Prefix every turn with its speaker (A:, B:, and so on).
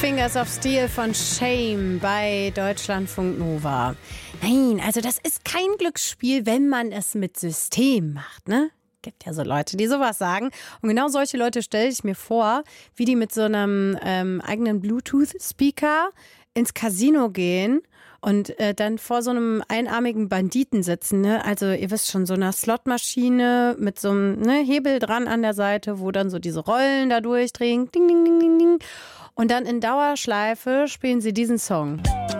A: Fingers of Steel von Shame bei Deutschlandfunk Nova. Nein, also das ist kein Glücksspiel, wenn man es mit System macht, ne? Gibt ja so Leute, die sowas sagen. Und genau solche Leute stelle ich mir vor, wie die mit so einem eigenen Bluetooth-Speaker ins Casino gehen und dann vor so einem einarmigen Banditen sitzen. Ne? Also ihr wisst schon, so einer Slotmaschine mit so einem Hebel dran an der Seite, wo dann so diese Rollen da durchdrehen. Ding, ding, ding, ding, ding. Und dann in Dauerschleife spielen sie diesen Song.